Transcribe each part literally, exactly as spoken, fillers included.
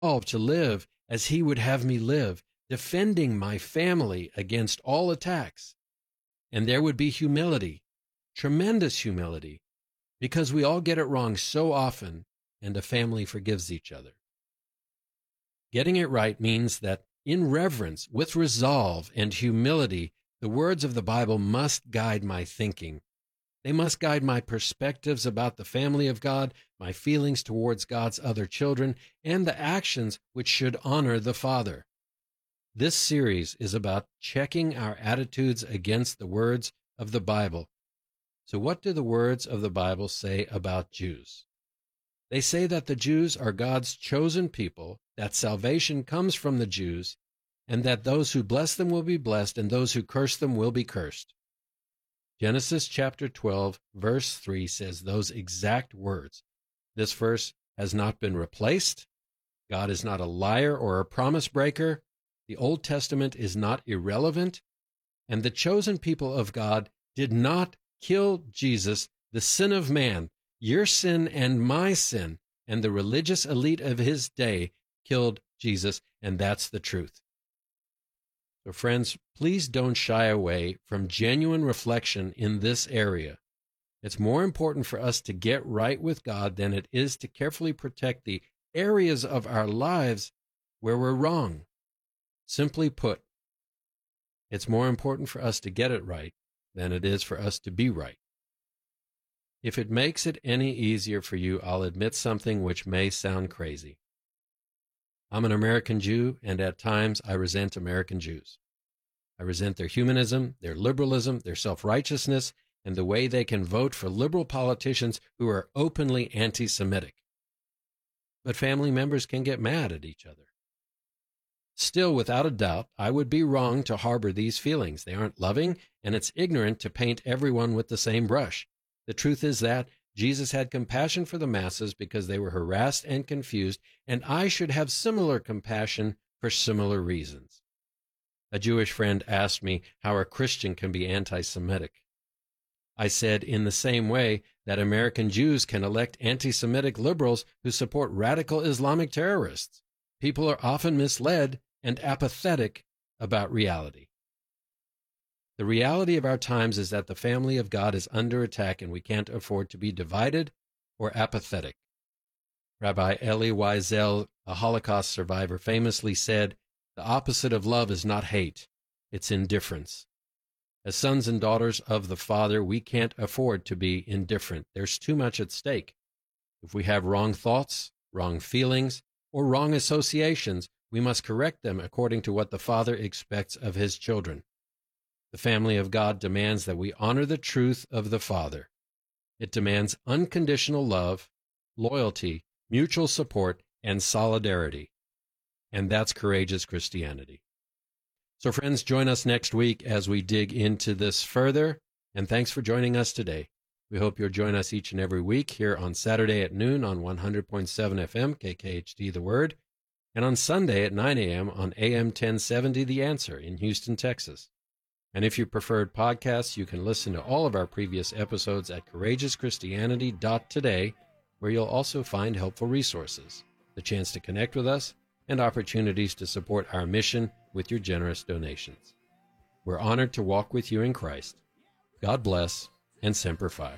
resolve to live as he would have me live, defending my family against all attacks. And there would be humility, tremendous humility, because we all get it wrong so often, and a family forgives each other. Getting it right means that in reverence, with resolve and humility, the words of the Bible must guide my thinking. They must guide my perspectives about the family of God, my feelings towards God's other children, and the actions which should honor the Father. This series is about checking our attitudes against the words of the Bible. So what do the words of the Bible say about Jews? They say that the Jews are God's chosen people, that salvation comes from the Jews, and that those who bless them will be blessed, and those who curse them will be cursed. Genesis chapter twelve, verse three says those exact words. This verse has not been replaced. God is not a liar or a promise breaker. The Old Testament is not irrelevant. And the chosen people of God did not kill Jesus, the sin of man, your sin and my sin, and the religious elite of his day killed Jesus, and that's the truth. So friends, please don't shy away from genuine reflection in this area. It's more important for us to get right with God than it is to carefully protect the areas of our lives where we're wrong. Simply put, it's more important for us to get it right than it is for us to be right. If it makes it any easier for you, I'll admit something which may sound crazy. I'm an American Jew, and at times I resent American Jews. I resent their humanism, their liberalism, their self-righteousness, and the way they can vote for liberal politicians who are openly anti-Semitic. But family members can get mad at each other. Still, without a doubt, I would be wrong to harbor these feelings. They aren't loving, and it's ignorant to paint everyone with the same brush. The truth is that Jesus had compassion for the masses because they were harassed and confused, and I should have similar compassion for similar reasons. A Jewish friend asked me how a Christian can be anti-Semitic. I said in the same way that American Jews can elect anti-Semitic liberals who support radical Islamic terrorists. People are often misled and apathetic about reality. The reality of our times is that the family of God is under attack, and we can't afford to be divided or apathetic. Rabbi Elie Wiesel, a Holocaust survivor, famously said, "The opposite of love is not hate, it's indifference." As sons and daughters of the Father, we can't afford to be indifferent. There's too much at stake. If we have wrong thoughts, wrong feelings, or wrong associations, we must correct them according to what the Father expects of his children. The family of God demands that we honor the truth of the Father. It demands unconditional love, loyalty, mutual support, and solidarity. And that's courageous Christianity. So friends, join us next week as we dig into this further, and thanks for joining us today. We hope you'll join us each and every week here on Saturday at noon on one hundred point seven F M, K K H D The Word, and on Sunday at nine A M on A M ten seventy The Answer in Houston, Texas. And if you preferred podcasts, you can listen to all of our previous episodes at courageous christianity dot today, where you'll also find helpful resources, the chance to connect with us, and opportunities to support our mission with your generous donations. We're honored to walk with you in Christ. God bless, and Semper Fi.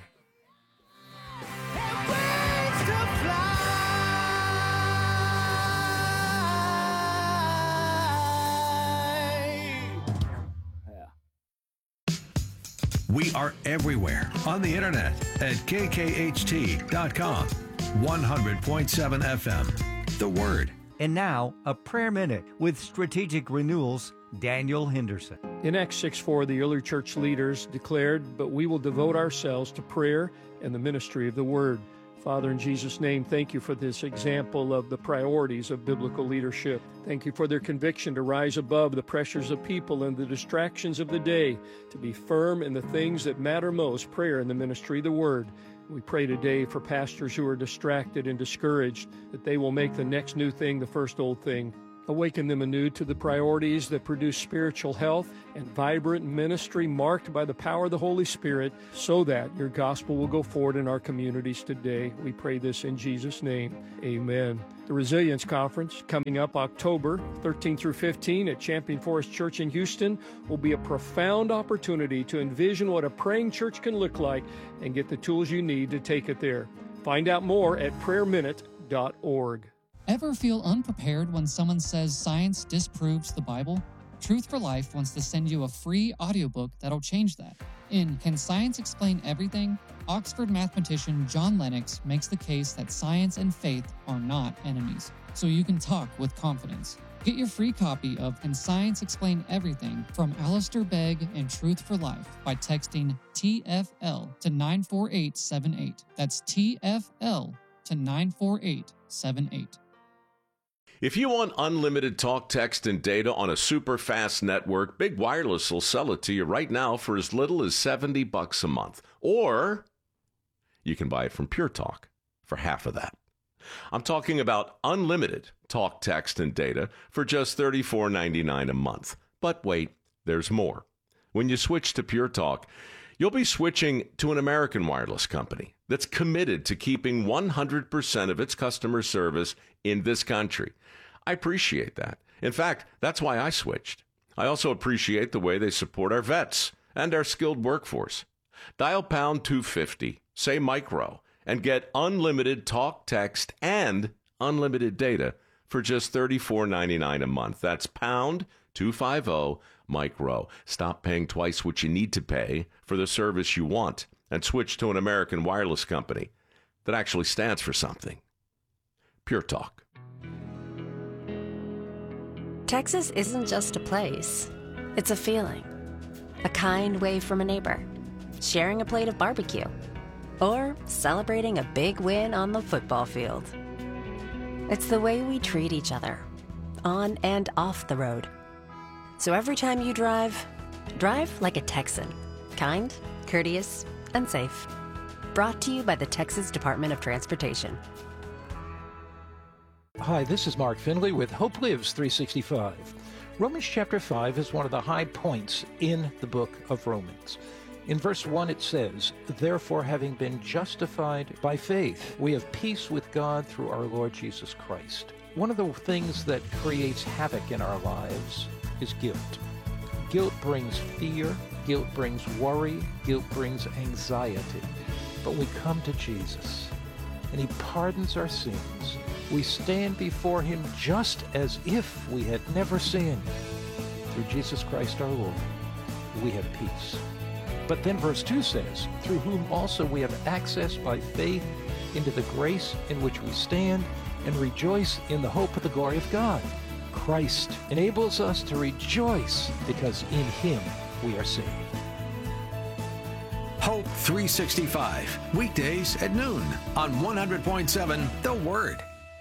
We are everywhere on the internet at K K H T dot com, one hundred point seven F M. The Word. And now, a prayer minute with Strategic Renewal's Daniel Henderson. In Acts six four, the early church leaders declared, "But we will devote ourselves to prayer and the ministry of the Word." Father, in Jesus' name, thank you for this example of the priorities of biblical leadership. Thank you for their conviction to rise above the pressures of people and the distractions of the day, to be firm in the things that matter most, prayer and the ministry of the Word. We pray today for pastors who are distracted and discouraged, that they will make the next new thing the first old thing. Awaken them anew to the priorities that produce spiritual health and vibrant ministry marked by the power of the Holy Spirit, so that your gospel will go forward in our communities today. We pray this in Jesus' name. Amen. The Resilience Conference, coming up October thirteenth through fifteenth at Champion Forest Church in Houston, will be a profound opportunity to envision what a praying church can look like and get the tools you need to take it there. Find out more at prayer minute dot org. Ever feel unprepared when someone says science disproves the Bible? Truth for Life wants to send you a free audiobook that'll change that. In Can Science Explain Everything?, Oxford mathematician John Lennox makes the case that science and faith are not enemies, so you can talk with confidence. Get your free copy of Can Science Explain Everything from Alistair Begg and Truth for Life by texting T F L to nine four eight seven eight. That's T F L to nine four eight seven eight. If you want unlimited talk, text, and data on a super fast network, Big Wireless will sell it to you right now for as little as seventy bucks a month. Or you can buy it from Pure Talk for half of that. I'm talking about unlimited talk, text, and data for just thirty-four ninety-nine a month. But wait, there's more. When you switch to Pure Talk, you'll be switching to an American wireless company that's committed to keeping one hundred percent of its customer service in this country. I appreciate that. In fact, that's why I switched. I also appreciate the way they support our vets and our skilled workforce. Dial pound two fifty, say micro, and get unlimited talk, text, and unlimited data for just thirty-four ninety-nine a month. That's pound two fifty, micro. Stop paying twice what you need to pay for the service you want and switch to an American wireless company that actually stands for something. Pure Talk. Texas isn't just a place. It's a feeling. A kind wave from a neighbor, sharing a plate of barbecue, or celebrating a big win on the football field. It's the way we treat each other, on and off the road. So every time you drive, drive like a Texan. Kind, courteous, and safe. Brought to you by the Texas Department of Transportation. Hi, this is Mark Finley with Hope Lives three sixty-five. Romans chapter five is one of the high points in the book of Romans. In verse one it says, "Therefore, having been justified by faith, we have peace with God through our Lord Jesus Christ." One of the things that creates havoc in our lives is guilt. Guilt brings fear, guilt brings worry, guilt brings anxiety. But we come to Jesus, and He pardons our sins. We stand before Him just as if we had never sinned. Through Jesus Christ our Lord, we have peace. But then verse two says, "Through whom also we have access by faith into the grace in which we stand and rejoice in the hope of the glory of God." Christ enables us to rejoice because in Him we are saved. Hope three sixty-five, weekdays at noon on one hundred point seven The Word.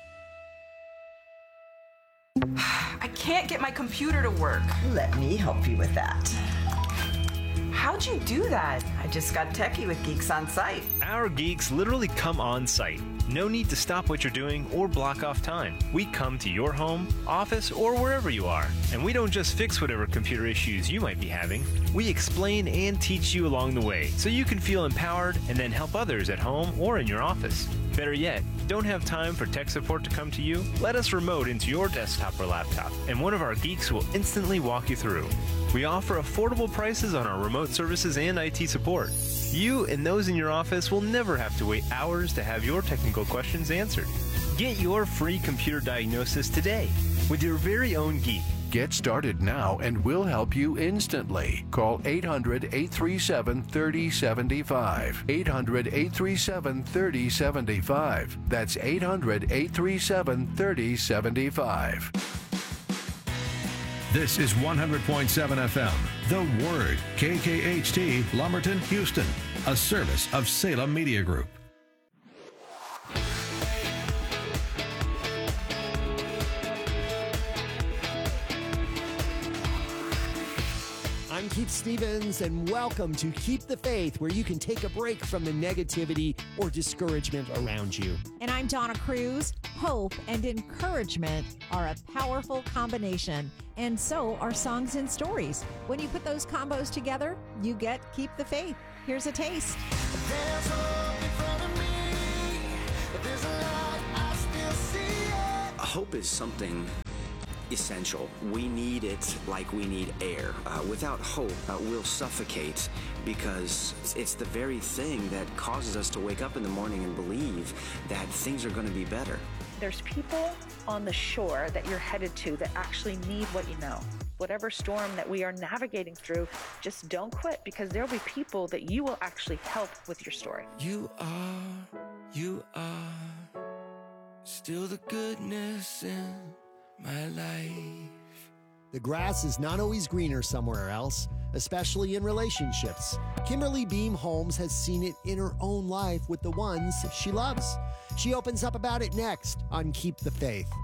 I can't get my computer to work. Let me help you with that. How'd you do that? I just got techie with Geeks on Site. Our geeks literally come on site. No need to stop what you're doing or block off time. We come to your home, office, or wherever you are. And we don't just fix whatever computer issues you might be having. We explain and teach you along the way so you can feel empowered and then help others at home or in your office. Better yet, don't have time for tech support to come to you? Let us remote into your desktop or laptop, and one of our geeks will instantly walk you through. We offer affordable prices on our remote services and I T support. You and those in your office will never have to wait hours to have your technical questions answered. Get your free computer diagnosis today with your very own geek. Get started now and we'll help you instantly. Call eight hundred, eight three seven, three oh seven five. eight hundred, eight three seven, three oh seven five. That's eight hundred, eight three seven, three oh seven five. This is one hundred point seven F M, The Word, K K H T, Lumberton, Houston, a service of Salem Media Group. I'm Keith Stevens, and welcome to Keep the Faith, where you can take a break from the negativity or discouragement around you. And I'm Donna Cruz. Hope and encouragement are a powerful combination, and so are songs and stories. When you put those combos together, you get Keep the Faith. Here's a taste. There's hope in front of me. There's a light, I still see it. Hope is something essential. We need it like we need air. Uh, without hope, uh, we'll suffocate because it's the very thing that causes us to wake up in the morning and believe that things are going to be better. There's people on the shore that you're headed to that actually need what you know. Whatever storm that we are navigating through, just don't quit, because there'll be people that you will actually help with your story. You are, you are still the goodness in my life. The grass is not always greener somewhere else, especially in relationships. Kimberly Beam Holmes has seen it in her own life with the ones she loves. She opens up about it next on Keep the Faith.